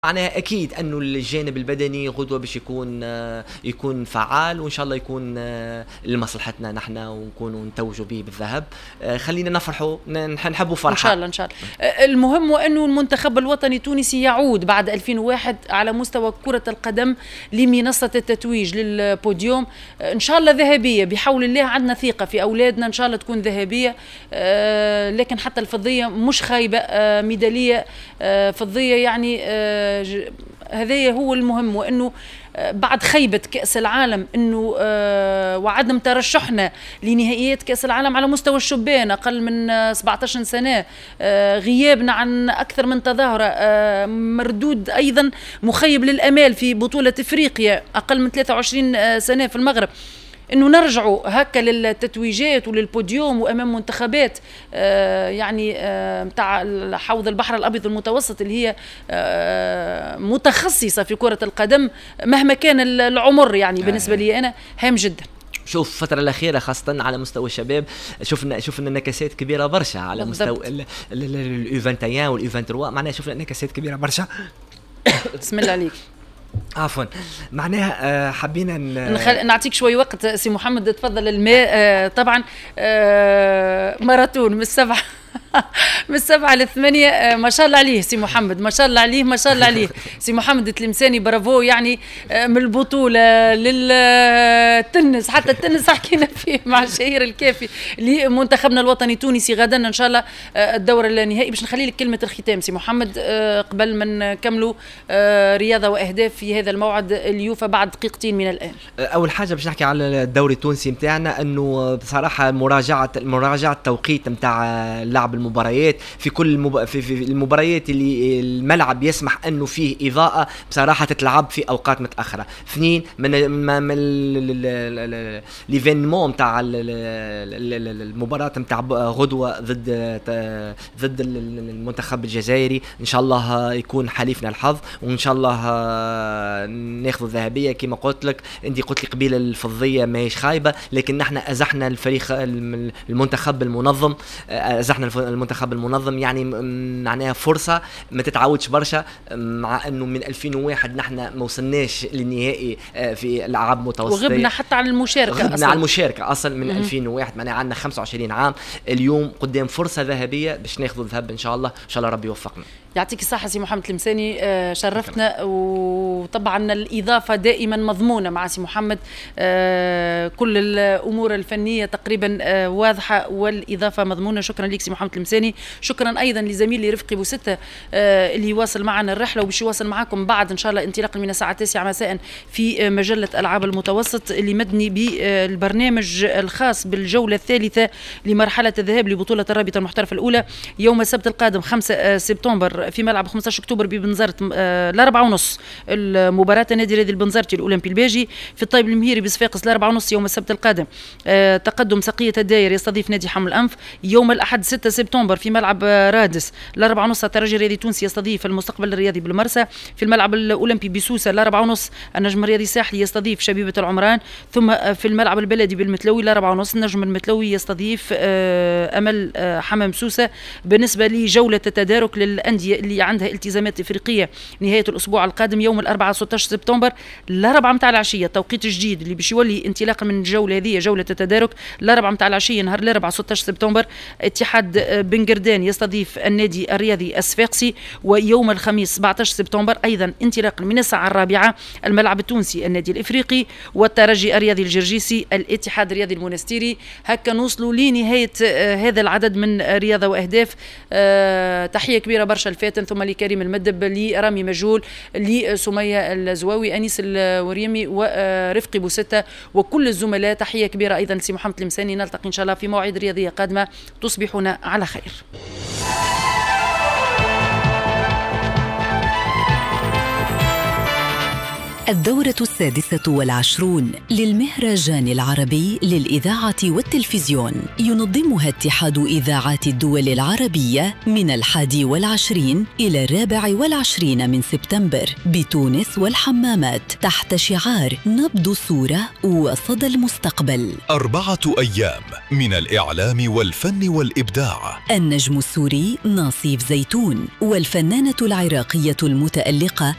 معناها اكيد انه الجانب البدني غدوه باش يكون فعال، وان شاء الله يكون لمصلحتنا نحن ونكونوا نتوجوا به بالذهب. خلينا نفرحوا، نحبوا فرحه ان شاء الله ان شاء الله. المهم وانه المنتخب الوطني التونسي يعود بعد 2001 على مستوى كره القدم لمنصه التتويج للبوديوم، ان شاء الله ذهبيه بحول الله. عندنا ثقه في اولادنا ان شاء الله تكون ذهبيه، لكن حتى الفضيه مش خايبه، ميداليه فضيه يعني. هذا هو المهم، وانه بعد خيبة كأس العالم انه وعدم ترشحنا لنهائيات كأس العالم على مستوى الشبان اقل من 17 سنة، غيابنا عن اكثر من تظاهرة، مردود ايضا مخيب للامال في بطولة افريقيا اقل من 23 سنة في المغرب، انه نرجعوا هكا للتتويجات وللبوديوم وامام منتخبات يعني متاع حوض البحر الابيض المتوسط اللي هي متخصصه في كره القدم مهما كان العمر، يعني بالنسبه لي انا هام جدا. شوف الفترة الأخيرة خاصة على مستوى الشباب شفنا نكسات كبيرة برشا على مستوى اليو 21 واليو 23، معناها شفنا نكسات كبيرة برشا. بسم الله عليك. عفوا، معناها حبينا نعطيك شوي وقت سي محمد، تفضل. الماء طبعا ماراثون من 7 من 7 ل 8، ما شاء الله عليه سي محمد، ما شاء الله عليه، ما شاء الله عليه سي محمد التلمساني، برافو يعني. من البطولة للتنس، حتى التنس حكينا فيه مع الشهير الكافي لمنتخبنا الوطني التونسي. غدا ان شاء الله الدورة النهائي. باش نخلي لك كلمة الختام سي محمد قبل ما نكملوا رياضة واهداف في هذا الموعد اليوفا بعد دقيقتين من الان. اول حاجة باش نحكي على الدوري التونسي متاعنا، انه بصراحة مراجعة توقيت متاع لعب المباريات في كل في المباريات اللي الملعب يسمح انه فيه اضاءه بصراحه تتلعب في اوقات متاخره. اثنين، من ليفينمون نتاع المباراه نتاع غدوه ضد المنتخب الجزائري، ان شاء الله يكون حليفنا الحظ، وان شاء الله ناخذ الذهبيه. كما قلت لك انت، قلت لي قبيله الفضيه ماهيش خايبه، لكن نحن ازحنا الفريق المنتخب المنظم، ازحنا المنتخب المنظم، يعني معناها فرصة ما تتعودش برشا، مع انه من 2001 نحن ما وصلناش للنهائي في الالعاب المتوسطة، وغبنا حتى عن المشاركة، غبنا عن المشاركة اصلا من 2001، معناها عندنا 25 عام. اليوم قدام فرصة ذهبية باش ناخذ الذهب ان شاء الله، ان شاء الله ربي يوفقنا. يعطيك الصحة سي محمد التلمساني، شرفتنا، وطبعا الإضافة دائما مضمونة مع سي محمد، كل الأمور الفنية تقريبا واضحة والإضافة مضمونة. شكرا لك سي محمد التلمساني، شكرا أيضا لزميلي رفقي بوستة اللي يواصل معنا الرحلة وباش يواصل معكم بعد إن شاء الله انطلاقا من الساعة 9 مساء في مجلة ألعاب المتوسط اللي مدني بالبرنامج الخاص بالجولة الثالثة لمرحلة الذهاب لبطولة الرابطة المحترفة الأولى يوم السبت القادم 5 سبتمبر في ملعب 15 أكتوبر ببنزرت ل4:30 المباراة النادي الرياضي البنزرتي الأولمبي الباجي. في الطيب المهيري بصفاقس ل4:30 يوم السبت القادم تقدم سقية الداير يستضيف نادي حمل الأنف. يوم الأحد 6 سبتمبر في ملعب رادس ل4:30 الترجي الرياضي التونسي يستضيف المستقبل الرياضي بالمرسى. في الملعب الأولمبي بسوسة ل4:30 النجم الرياضي الساحلي يستضيف شبيبة العمران. ثم في الملعب البلدي بالمتلوي ل4:30 النجم المتلوي يستضيف أمل حمام سوسة. بالنسبة لجولة التدارك للأندية اللي عندها التزامات إفريقية نهاية الأسبوع القادم يوم الأربعاء 16 سبتمبر ل4 متاع العشية، التوقيت الجديد اللي باش يولي انطلاقا من الجولة هذه جولة التدارك ل4 متاع العشية نهار الأربعاء 16 سبتمبر اتحاد بن قردان يستضيف النادي الرياضي الصفاقسي. ويوم الخميس 17 سبتمبر أيضا انطلاقا من الساعة 4 الملعب التونسي النادي الإفريقي والترجي الرياضي الجرجيسي الاتحاد الرياضي المنستيري. هكا نوصلوا لنهاية هذا العدد من رياضة وأهداف. تحية كبيرة برشا الفاتن، ثم لكريم المدب، لرامي مجهول، لسمية الزواوي، أنيس الوريمي، ورفقي بوستة، وكل الزملاء. تحية كبيرة أيضا لسي محمد التلمساني. نلتقي إن شاء الله في مواعيد رياضية قادمة. تصبحون على خير. الدورة 26 للمهرجان العربي للإذاعة والتلفزيون ينظمها اتحاد إذاعات الدول العربية من 21 إلى 24 من سبتمبر بتونس والحمامات تحت شعار نبض الصورة وصدى المستقبل. 4 أيام من الإعلام والفن والإبداع. النجم السوري ناصيف زيتون والفنانة العراقية المتألقة